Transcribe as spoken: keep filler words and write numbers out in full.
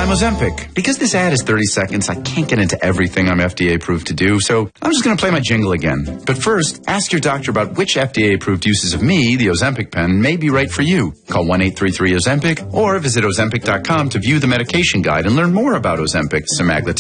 I'm Ozempic. Because this ad is thirty seconds, I can't get into everything I'm F D A approved to do, so I'm just going to play my jingle again. But first, ask your doctor about which F D A approved uses of me, the Ozempic pen, may be right for you. Call one eight three three Ozempic or visit Ozempic dot com to view the medication guide and learn more about Ozempic, semaglutide,